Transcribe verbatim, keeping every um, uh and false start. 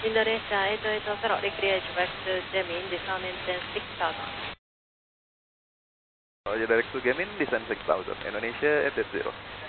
Indonesia itu itu però Recreation back to Jamin descent maintain six thousand. Oh, direct to Gamin descent six thousand. Indonesia at zero.